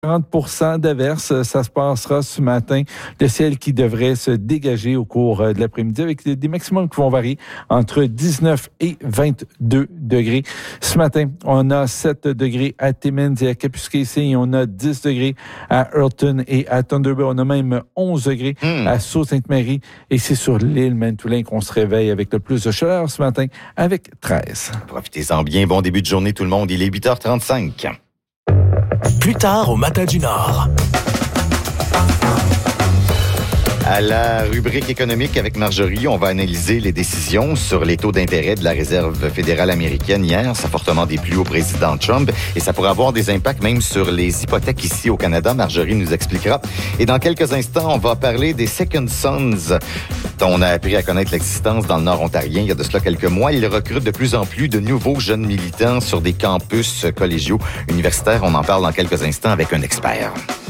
40% d'averses, ça se passera ce matin. Le ciel qui devrait se dégager au cours de l'après-midi avec des maximums qui vont varier entre 19 et 22 degrés. Ce matin, on a 7 degrés à Timmins et à Kapuskasing. On a 10 degrés à Hurlton et à Thunder Bay. On a même 11 degrés à Sault-Sainte-Marie. Et c'est sur l'île Manitoulin qu'on se réveille avec le plus de chaleur ce matin avec 13. Profitez-en bien. Bon début de journée tout le monde. Il est 8h35. Plus tard au Matin du Nord. À la rubrique économique avec Marjorie, on va analyser les décisions sur les taux d'intérêt de la Réserve fédérale américaine hier. Ça a fortement déplu au président Trump et ça pourrait avoir des impacts même sur les hypothèques ici au Canada. Marjorie nous expliquera. Et dans quelques instants, on va parler des Second Sons dont on a appris à connaître l'existence dans le Nord ontarien il y a de cela quelques mois. Ils recrutent de plus en plus de nouveaux jeunes militants sur des campus collégiaux universitaires. On en parle dans quelques instants avec un expert.